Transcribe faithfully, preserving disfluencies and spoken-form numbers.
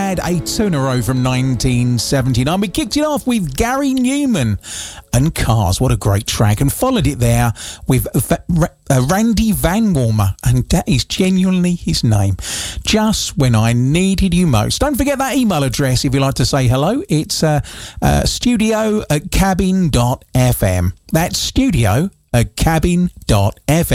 had a two in a row from nineteen seventy-nine. We kicked it off with Gary Newman and Cars. What a great track. And followed it there with uh, Randy Van Warmer. And that is genuinely his name. Just When I Needed You Most. Don't forget that email address if you'd like to say hello. It's uh, uh, studio at cabin dot f m. That's studio at cabin dot f m.